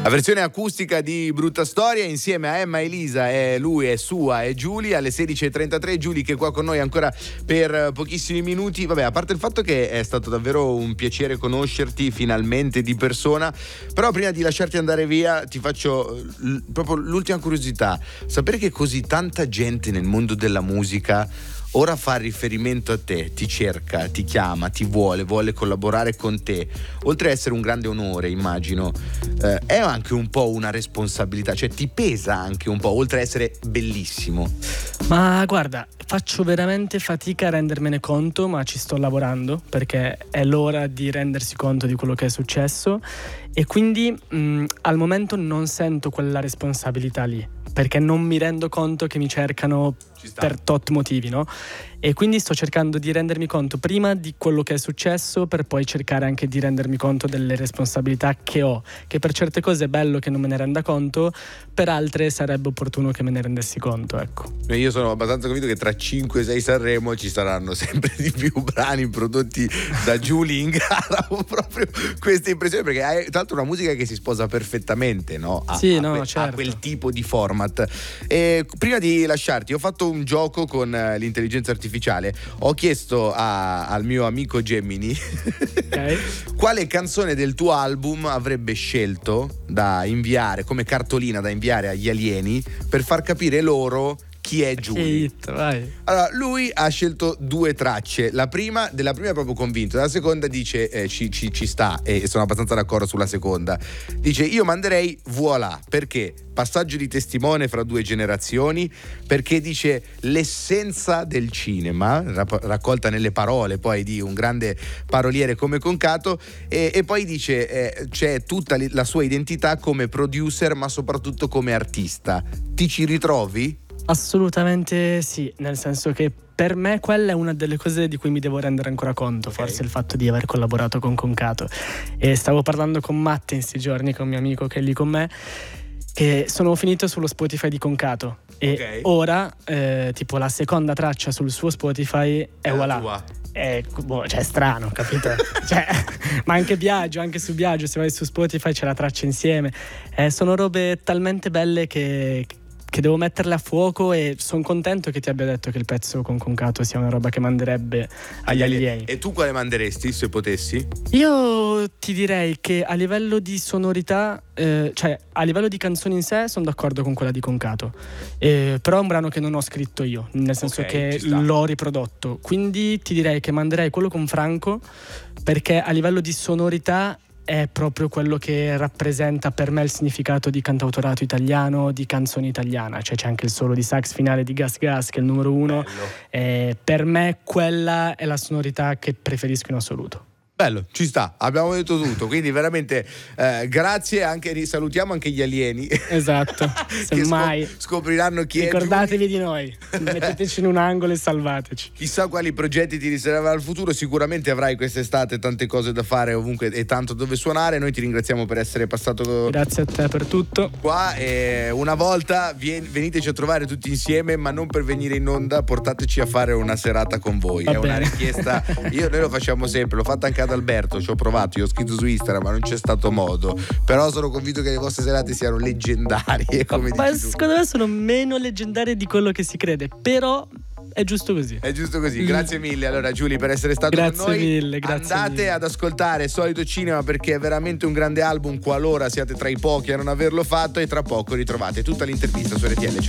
La versione acustica di Brutta Storia insieme a Emma Elisa, e lui è sua e Giulia alle 16:33. Giulia che è qua con noi ancora per pochissimi minuti. Vabbè, a parte il fatto che è stato davvero un piacere conoscerti finalmente di persona, però prima di lasciarti andare via ti faccio proprio l'ultima curiosità: sapere che così tanta gente nel mondo della musica ora fa riferimento a te, ti cerca, ti chiama, ti vuole collaborare con te, oltre a essere un grande onore, immagino, è anche un po' una responsabilità, cioè ti pesa anche un po', oltre a essere bellissimo. Ma guarda, faccio veramente fatica a rendermene conto, ma ci sto lavorando, perché è l'ora di rendersi conto di quello che è successo, e quindi al momento non sento quella responsabilità lì, perché non mi rendo conto che mi cercano per tot motivi, no? E quindi sto cercando di rendermi conto prima di quello che è successo, per poi cercare anche di rendermi conto delle responsabilità che ho, che per certe cose è bello che non me ne renda conto, per altre sarebbe opportuno che me ne rendessi conto, ecco. Io sono abbastanza convinto che tra 5-6 Sanremo ci saranno sempre di più brani prodotti da Giulia in gara. Ho proprio questa impressione, perché hai tra l'altro una musica che si sposa perfettamente, no? Certo. A quel tipo di format. E prima di lasciarti ho fatto un gioco con l'intelligenza artificiale. Ho chiesto al mio amico Gemini quale canzone del tuo album avrebbe scelto da inviare come cartolina da inviare agli alieni per far capire loro chi è Giulia. Vai. Allora, lui ha scelto 2 tracce. Della prima è proprio convinto, della seconda dice ci sta, e sono abbastanza d'accordo sulla seconda. Dice: io manderei Voilà, perché passaggio di testimone fra 2 generazioni, perché dice l'essenza del cinema raccolta nelle parole poi di un grande paroliere come Concato, e poi dice c'è tutta la sua identità come producer, ma soprattutto come artista. Ti ci ritrovi? Assolutamente sì, nel senso che per me quella è una delle cose di cui mi devo rendere ancora conto, forse il fatto di aver collaborato con Concato. E stavo parlando con Matte in sti giorni, con mio amico che è lì con me, che sono finito sullo Spotify di Concato, e ora tipo la seconda traccia sul suo Spotify è Voilà. È strano, capito? Ma anche Biagio, anche su Biagio, se vai su Spotify c'è la traccia insieme. Sono robe talmente belle che devo metterle a fuoco, e sono contento che ti abbia detto che il pezzo con Concato sia una roba che manderebbe agli alieni. E tu quale manderesti se potessi? Io ti direi che a livello di sonorità, cioè a livello di canzoni in sé sono d'accordo con quella di Concato, però è un brano che non ho scritto io, nel senso che l'ho riprodotto, quindi ti direi che manderei quello con Franco, perché a livello di sonorità è proprio quello che rappresenta per me il significato di cantautorato italiano, di canzone italiana. Cioè c'è anche il solo di sax finale di Gas Gas, che è il numero 1. Per me quella è la sonorità che preferisco in assoluto. Bello, ci sta, abbiamo detto tutto, quindi veramente grazie, anche salutiamo anche gli alieni. Esatto, semmai scopriranno chi ricordatevi è di noi, metteteci in un angolo e salvateci. Chissà quali progetti ti riserva al futuro, sicuramente avrai quest'estate tante cose da fare ovunque e tanto dove suonare. Noi ti ringraziamo per essere passato. Grazie a te per tutto qua, e una volta veniteci a trovare tutti insieme, ma non per venire in onda, portateci a fare una serata con voi. Va è bene. Una richiesta, noi lo facciamo sempre, l'ho fatta anche ad Alberto, ci ho provato, io ho scritto su Instagram, ma non c'è stato modo, però sono convinto che le vostre serate siano leggendarie, come ma dici tu. Secondo me sono meno leggendarie di quello che si crede, però è giusto così. È giusto così. Grazie mille allora Giulia per essere stato con noi. Andate ad ascoltare Solito Cinema, perché è veramente un grande album, qualora siate tra i pochi a non averlo fatto, e tra poco ritrovate tutta l'intervista su RTL 102.